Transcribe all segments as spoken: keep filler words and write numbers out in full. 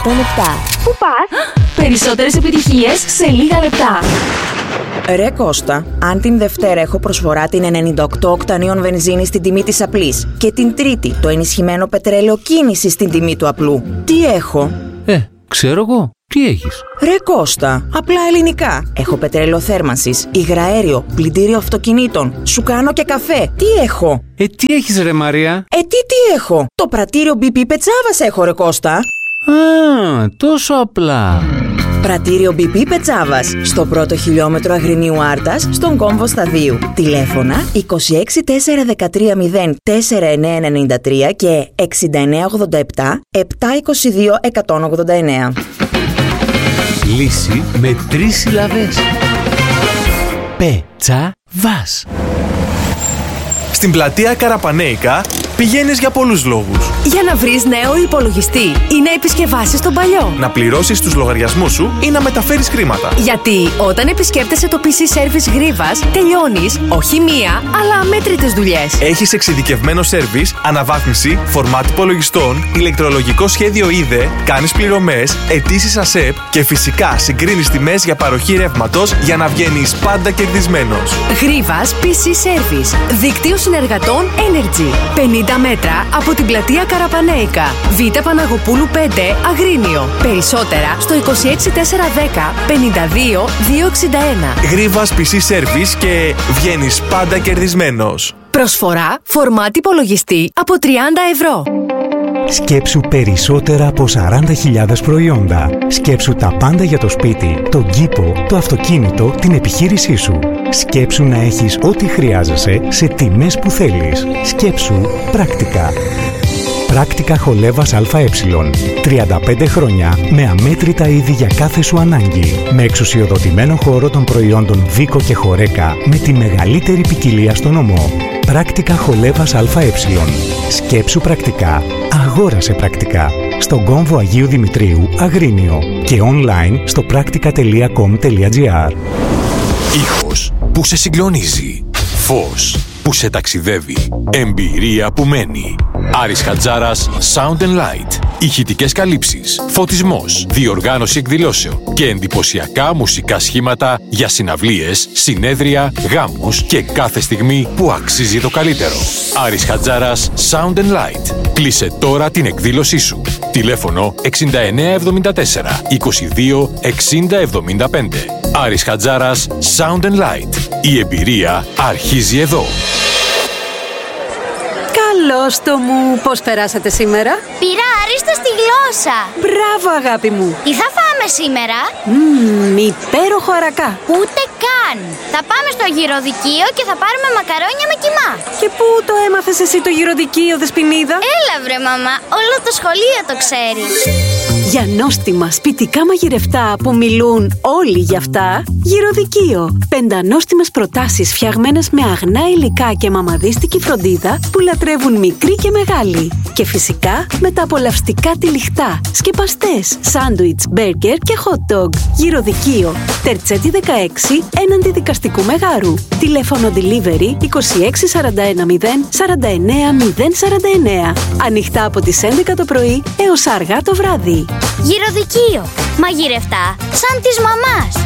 δέκα λεπτά. Πού πας? Περισσότερες επιτυχίες σε λίγα λεπτά. Ρε Κώστα, αν την Δευτέρα έχω προσφορά την ενενήντα οκτώ οκτανίων βενζίνη στην τιμή της απλής και την Τρίτη το ενισχυμένο πετρέλαιο κίνηση στην τιμή του απλού, τι έχω? Ε, ξέρω εγώ. Τι έχεις? Ρε Κώστα, απλά ελληνικά. Έχω πετρέλαιο θέρμανσης, υγραέριο, πλυντήριο αυτοκινήτων, σουκάνο και καφέ. Τι έχω? Ε, τι έχεις ρε Μαρία? Ε, τι τι έχω? Το πρατήριο μπι πι Πετσάβας έχω ρε Κώστα. Α, τόσο απλά. Πρατήριο μπι πι Πετσάβας, στο πρώτο χιλιόμετρο Αγρινίου Άρτας, στον κόμβο Σταδίου. Τηλέφωνα είκοσι έξι τετρακόσια δεκατρία μηδέν τέσσερα εννιά εννιά τρία και εξήντα εννιά ογδόντα επτά επτακόσια είκοσι δύο εκατόν ογδόντα εννιά. Λύση με τρεις συλλαβές. Πετσάβας. Στην πλατεία Καραπανέικα πηγαίνεις για πολλούς λόγους. Για να βρεις νέο υπολογιστή ή να επισκευάσεις τον παλιό. Να πληρώσεις τους λογαριασμούς σου ή να μεταφέρεις χρήματα. Γιατί όταν επισκέπτεσαι το πι σι Service Γρίβας, τελειώνεις όχι μία, αλλά αμέτρητες δουλειές. Έχεις εξειδικευμένο σέρβις, αναβάθμιση, φορμάτ υπολογιστών, ηλεκτρολογικό σχέδιο είδε, κάνεις πληρωμές, αιτήσεις ΑΣΕΠ και φυσικά συγκρίνεις τιμές για παροχή ρεύματος για να βγαίνεις πάντα κερδισμένος. Γρίβας πι σι Service. Δίκτυο συνεργατών Energy. πενήντα μέτρα από την πλατεία Καραπανέικα. Β' Παναγοπούλου πέντε, Αγρίνιο. Περισσότερα στο είκοσι έξι τετρακόσια δέκα πενήντα δύο διακόσια εξήντα ένα. Γρίβας πι σι Service και βγαίνεις πάντα κερδισμένος. Προσφορά φορμάτι υπολογιστή από τριάντα ευρώ. Σκέψου περισσότερα από σαράντα χιλιάδες προϊόντα. Σκέψου τα πάντα για το σπίτι, τον κήπο, το αυτοκίνητο, την επιχείρησή σου. Σκέψου να έχεις ό,τι χρειάζεσαι σε τιμές που θέλεις. Σκέψου πρακτικά. Πράκτικα Χολέβας ΑΕ. τριάντα πέντε χρόνια με αμέτρητα είδη για κάθε σου ανάγκη. Με εξουσιοδοτημένο χώρο των προϊόντων Βίκο και Χορέκα με τη μεγαλύτερη ποικιλία στον νομό. Πράκτικα Χολέβας ΑΕ. Σκέψου πρακτικά. Αγόρασε πρακτικά. Στον κόμβο Αγίου Δημητρίου, Αγρίνιο. Και online στο πρακτικα τελεία κομ τελεία τζι άρ. Ήχος που σε συγκλονίζει. Φως που σε ταξιδεύει. Εμπειρία που μένει. Άρης Χατζάρας Sound and Light. Ηχητικές καλύψεις, φωτισμός, διοργάνωση εκδηλώσεων και εντυπωσιακά μουσικά σχήματα για συναυλίες, συνέδρια, γάμους και κάθε στιγμή που αξίζει το καλύτερο. Άρης Χατζάρας Sound and Light. Κλείσε τώρα την εκδήλωσή σου. Τηλέφωνο εξήντα εννιά εβδομήντα τέσσερα είκοσι δύο εξήντα εβδομήντα πέντε. Άρης Χατζάρας Sound and Light. Η εμπειρία αρχίζει εδώ. Καλώς το μου, πώς περάσατε σήμερα? Πήρα άριστο στη γλώσσα. Μπράβο αγάπη μου. Τι θα φάμε σήμερα? Μμμ, υπέροχο αρακά. Ούτε καν. Θα πάμε στο γυροδικείο και θα πάρουμε μακαρόνια με κιμά. Και πού το έμαθες εσύ το γυροδικείο, Δεσποινίδα? Έλα βρε μαμά, όλο το σχολείο το ξέρει. Για νόστιμα σπιτικά μαγειρευτά που μιλούν όλοι γι' αυτά, γυροδικείο. Πεντανόστιμες προτάσεις φτιαγμένες με αγνά υλικά και μαμαδίστικη φροντίδα που λατρεύουν μικροί και μεγάλοι. Και φυσικά με τα απολαυστικά τυλιχτά, σκεπαστές, σάντουιτς, μπέργκερ και hot dog. Γυροδικείο. Τερτσέτη δεκαέξι, έναντι Δικαστικού Μεγάρου. Τηλέφωνο delivery είκοσι έξι σαράντα ένα μηδέν σαράντα εννιά μηδέν σαράντα εννιά. Ανοιχτά από τις έντεκα το πρωί έως αργά το βράδυ. Γυροδικείο. Μαγειρευτά σαν της μαμάς.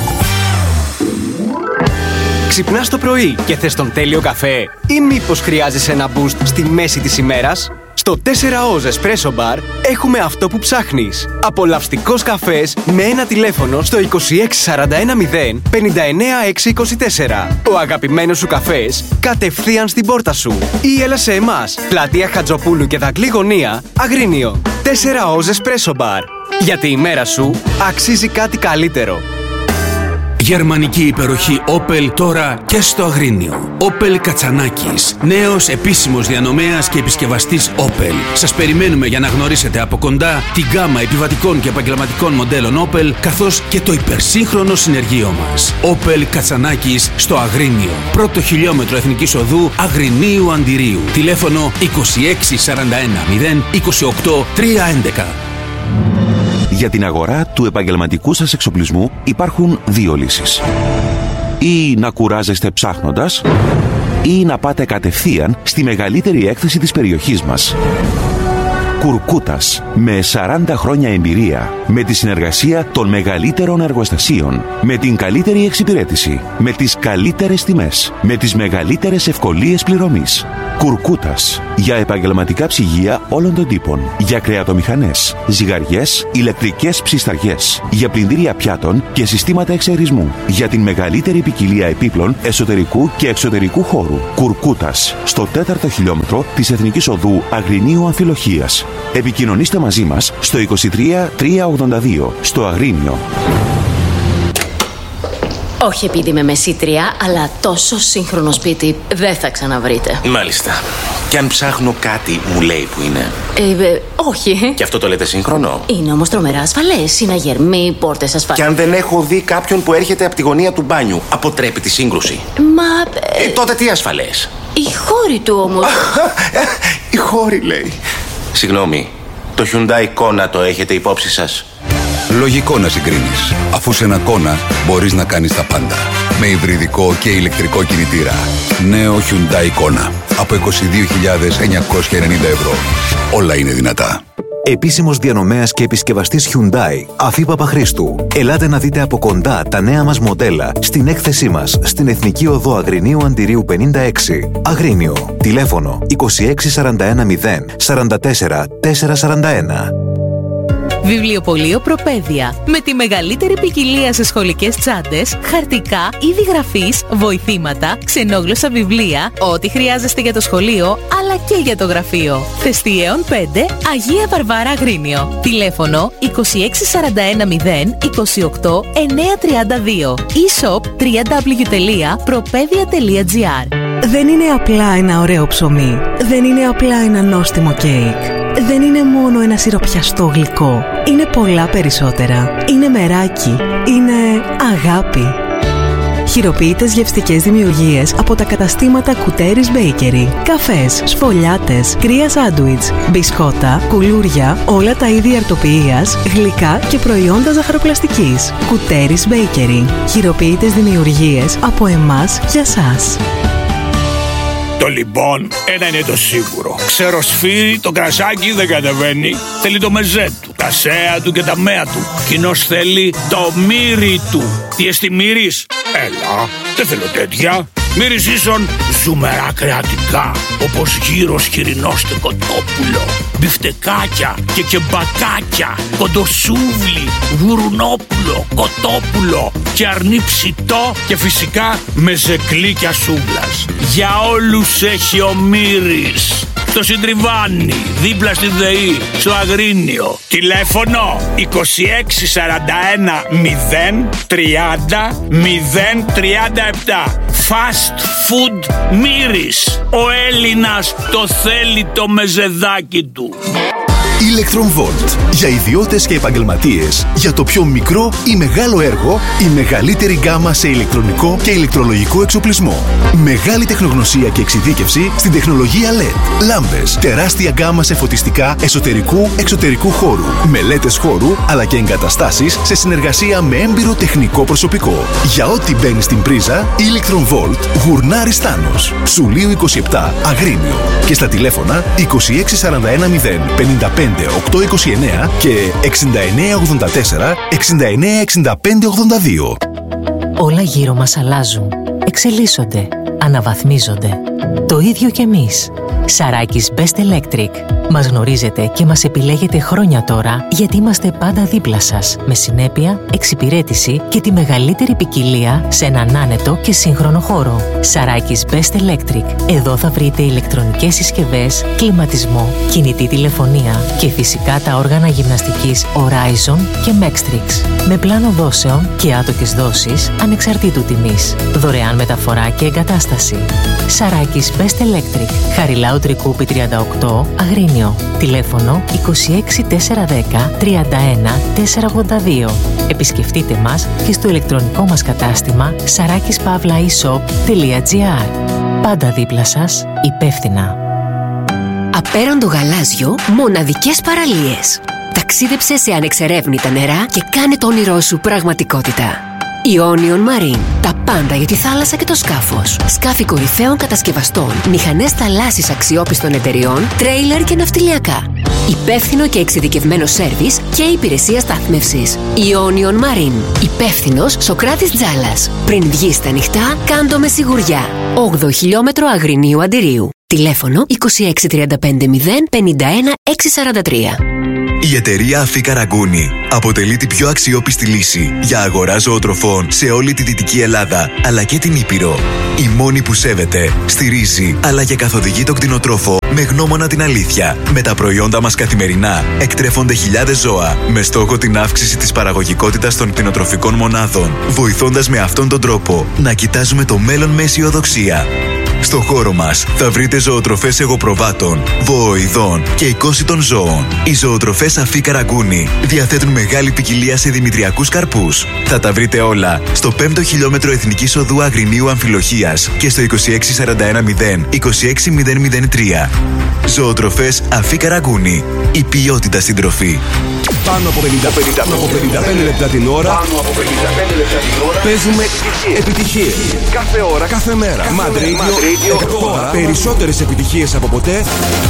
Ξυπνάς το πρωί και θες τον τέλειο καφέ ή μήπως χρειάζεσαι ένα boost στη μέση της ημέρας? Στο τέσσερα Oz Espresso Bar έχουμε αυτό που ψάχνεις. Απολαυστικός καφές με ένα τηλέφωνο στο είκοσι έξι σαράντα ένα μηδέν πενήντα εννιά έξι είκοσι τέσσερα. Ο αγαπημένος σου καφές κατευθείαν στην πόρτα σου. Ή έλα σε εμάς, πλατεία Χατζοπούλου και Δακλή Γωνία, Αγρίνιο. τέσσερα Oz Espresso Bar. Γιατί η μέρα σου αξίζει κάτι καλύτερο. Γερμανική υπεροχή Opel τώρα και στο Αγρίνιο. Opel Κατσανάκης. Νέος επίσημος διανομέας και επισκευαστής Opel. Σας περιμένουμε για να γνωρίσετε από κοντά την γκάμα επιβατικών και επαγγελματικών μοντέλων Opel, καθώς και το υπερσύγχρονο συνεργείο μας. Opel Κατσανάκης στο Αγρίνιο. Πρώτο χιλιόμετρο Εθνικής Οδού Αγρινίου Αντιρίου. Τηλέφωνο είκοσι έξι σαράντα ένα μηδέν είκοσι οκτώ τριακόσια έντεκα. Για την αγορά του επαγγελματικού σας εξοπλισμού υπάρχουν δύο λύσεις. Ή να κουράζεστε ψάχνοντας, ή να πάτε κατευθείαν στη μεγαλύτερη έκθεση της περιοχής μας. Κουρκούτας. Με σαράντα χρόνια εμπειρία. Με τη συνεργασία των μεγαλύτερων εργοστασίων. Με την καλύτερη εξυπηρέτηση. Με τις καλύτερες τιμές. Με τις μεγαλύτερες ευκολίες πληρωμής. Κουρκούτας. Για επαγγελματικά ψυγεία όλων των τύπων. Για κρεατομηχανές, ζυγαριές, ηλεκτρικές ψισταριές. Για πλυντήρια πιάτων και συστήματα εξαερισμού. Για την μεγαλύτερη ποικιλία επίπλων εσωτερικού και εξωτερικού χώρου. Κουρκούτας. Στο τέταρτο χιλιόμετρο της Εθνικής Οδού Αγρινίου Αμφιλοχίας. Επικοινωνήστε μαζί μας στο είκοσι τρία τριακόσια ογδόντα δύο στο Αγρίνιο. Όχι επειδή είμαι μεσήτρια, αλλά τόσο σύγχρονο σπίτι δεν θα ξαναβρείτε. Μάλιστα. Και αν ψάχνω κάτι, μου λέει που είναι. Ε, ε, όχι. Και αυτό το λέτε σύγχρονο. Είναι όμως τρομερά ασφαλές. Συναγερμοί, πόρτες ασφαλείς. Και αν δεν έχω δει κάποιον που έρχεται από τη γωνία του μπάνιου, αποτρέπει τη σύγκρουση. Μα. Ε, ε, τότε τι ασφαλές. Οι χώροι του όμως. Οι χώροι λέει. Συγγνώμη, το Hyundai Kona το έχετε υπόψη σας? Λογικό να συγκρίνεις, αφού σε ένα Kona μπορείς να κάνεις τα πάντα. Με υβριδικό και ηλεκτρικό κινητήρα. Νέο Hyundai Kona από είκοσι δύο χιλιάδες εννιακόσια ενενήντα ευρώ. Όλα είναι δυνατά. Επίσημος διανομέας και επισκευαστής Hyundai, Αφή Παπαχρήστου. Ελάτε να δείτε από κοντά τα νέα μας μοντέλα στην έκθεσή μας στην Εθνική Οδό Αγρινίου Αντιρίου πενήντα έξι. Αγρίνιο. Τηλέφωνο είκοσι έξι σαράντα ένα μηδέν σαράντα τέσσερα τετρακόσια σαράντα ένα. Βιβλιοπωλείο Προπαίδεια. Με τη μεγαλύτερη ποικιλία σε σχολικές τσάντες, χαρτικά, είδη γραφής, βοηθήματα, ξενόγλωσσα βιβλία, ό,τι χρειάζεστε για το σχολείο, αλλά και για το γραφείο. Θεστιέων πέντε, Αγία Βαρβάρα Αγρίνιο. Τηλέφωνο είκοσι έξι σαράντα ένα μηδέν είκοσι οκτώ εννιακόσια τριάντα δύο. e-shop double-u double-u double-u τελεία προπαίδεια τελεία τζι άρ. Δεν είναι απλά ένα ωραίο ψωμί. Δεν είναι απλά ένα νόστιμο κέικ. Δεν είναι μόνο ένα σιροπιαστό γλυκό. Είναι πολλά περισσότερα. Είναι μεράκι. Είναι αγάπη. Χειροποίητες γευστικές δημιουργίες από τα καταστήματα Κουτέρης Bakery. Καφές, σφολιάτες, κρύα σάντουιτς, μπισκότα, κουλούρια, όλα τα είδη αρτοποιίας, γλυκά και προϊόντα ζαχαροπλαστικής. Κουτέρης Bakery. Χειροποίητες δημιουργίες από εμάς για σας. Το λοιπόν, ένα είναι το σίγουρο. Ξέρω σφύρι, το κρασάκι δεν κατεβαίνει. Θέλει το μεζέ του, τα σέα του και τα μέα του. Κοινώς θέλει το μύρι του. Τι εστί μύρις? Έλα, δεν θέλω τέτοια. Μύρις ίσον ζουμερά κρεατικά, όπως γύρος χοιρινός και κοτόπουλο, μπιφτεκάκια και κεμπακάκια, κοντοσούβλι, γουρουνόπουλο, κοτόπουλο και αρνί ψητό και φυσικά μεζεκλίκια σούβλας. Για όλους έχει ο Μύρης. Στο Συντριβάνι, δίπλα στη ΔΕΗ, στο Αγρίνιο. Τηλέφωνο είκοσι έξι σαράντα ένα μηδέν τριάντα μηδέν τριάντα επτά. Fast Food Μύρης. Ο Έλληνας το θέλει το μεζεδάκι του. Electron Volt. Για ιδιώτες και επαγγελματίες. Για το πιο μικρό ή μεγάλο έργο, η μεγαλύτερη γκάμα σε ηλεκτρονικό και ηλεκτρολογικό εξοπλισμό. Μεγάλη τεχνογνωσία και εξειδίκευση στην τεχνολογία ελ ι ντι. Λάμπες. Τεράστια γκάμα σε φωτιστικά εσωτερικού εξωτερικού χώρου. Μελέτες χώρου αλλά και εγκαταστάσεις σε συνεργασία με έμπειρο τεχνικό προσωπικό. Για ό,τι μπαίνει στην πρίζα, Electron Volt Γουρνάρης Στάνος. Σουλίου είκοσι επτά, Αγρίνιο. Και στα τηλέφωνα είκοσι έξι σαράντα ένα μηδέν πενήντα πέντε οκτακόσια είκοσι εννέα και εξήντα εννέα ογδόντα τέσσερα εξήντα εννέα εξήντα πέντε ογδόντα δύο. Όλα γύρω μας αλλάζουν, εξελίσσονται, αναβαθμίζονται. Το ίδιο κι εμείς. Σαράκης Best Electric. Μας γνωρίζετε και μας επιλέγετε χρόνια τώρα γιατί είμαστε πάντα δίπλα σας με συνέπεια, εξυπηρέτηση και τη μεγαλύτερη ποικιλία σε έναν άνετο και σύγχρονο χώρο. Σαράκης Best Electric. Εδώ θα βρείτε ηλεκτρονικές συσκευές, κλιματισμό, κινητή τηλεφωνία και φυσικά τα όργανα γυμναστικής Horizon και Mextrix. Με πλάνο δόσεων και άτοκες δόσεις ανεξαρτήτου τιμής. Δωρεάν μεταφορά και εγκατάσταση. Σαράκης Best Electric. Χαριλάου Τρικούπη τριάντα οκτώ, Αγρίνιο. Τηλέφωνο είκοσι έξι τετρακόσια δέκα τριάντα ένα τετρακόσια ογδόντα δύο. Επισκεφτείτε μας και στο ηλεκτρονικό μας κατάστημα σαράκης παύλα ι σοπ τελεία τζι άρ. Πάντα δίπλα σας, υπεύθυνα. Απέραντο γαλάζιο, μοναδικές παραλίες. Ταξίδεψε σε ανεξερεύνητα νερά και κάνε το όνειρό σου πραγματικότητα. Ionion Marine. Τα πάντα για τη θάλασσα και το σκάφος. Σκάφη κορυφαίων κατασκευαστών, μηχανές θαλάσσης αξιόπιστων εταιριών, τρέιλερ και ναυτιλιακά. Υπεύθυνο και εξειδικευμένο σέρβις και υπηρεσία στάθμευσης. Ionion Marine. Υπεύθυνος Σοκράτης Τζάλας. Πριν βγει στα νυχτά, κάντο με σιγουριά. όγδοο χιλιόμετρο Αγρινίου Αντιρίου. Τηλέφωνο είκοσι έξι τριάντα πέντε μηδέν πενήντα ένα έξι σαράντα τρία. Η εταιρεία Αφίκα Ραγκούνι αποτελεί την πιο αξιόπιστη λύση για αγορά ζωοτροφών σε όλη τη Δυτική Ελλάδα αλλά και την Ήπειρο. Η μόνη που σέβεται, στηρίζει αλλά και καθοδηγεί τον κτηνοτρόφο με γνώμονα την αλήθεια. Με τα προϊόντα μας καθημερινά εκτρέφονται χιλιάδες ζώα με στόχο την αύξηση της παραγωγικότητας των κτηνοτροφικών μονάδων, βοηθώντας με αυτόν τον τρόπο να κοιτάζουμε το μέλλον με αισιοδοξία. Στο χώρο μας θα βρείτε ζωοτροφές εγωπροβάτων, βοοειδών και οικόσιτων ζώων. Οι ζωοτροφές Αφίκα Ραγκούνι διαθέτουν μεγάλη ποικιλία σε δημητριακούς καρπούς. Θα τα βρείτε όλα στο πέμπτο χιλιόμετρο Εθνικής Οδού Αγρινίου Αμφιλοχίας και στο είκοσι έξι σαράντα ένα μηδέν είκοσι έξι μηδέν μηδέν τρία. Ζωοτροφές Αφίκα Ραγκούνι. Η ποιότητα στην τροφή. Πάνω από πενήντα πέντε λεπτά την ώρα. Πάνω από πενήντα πέντε λεπτά την ώρα. Παίζουμε επιτυχίες. Κάθε ώρα, κάθε μέρα. Μαντρίδιο, τώρα περισσότερες επιτυχίες από ποτέ.